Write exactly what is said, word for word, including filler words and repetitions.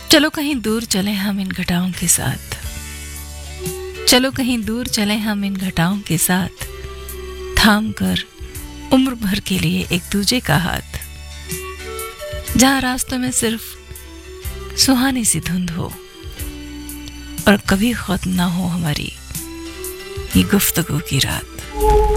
चलो कहीं दूर चले हम इन घटाओं के साथ, चलो कहीं दूर चले हम इन घटाओं के साथ, थाम कर उम्र भर के लिए एक दूजे का हाथ, जहां रास्तों में सिर्फ सुहानी सी धुंध हो और कभी खत्म ना हो हमारी ये गुफ्तगू की रात।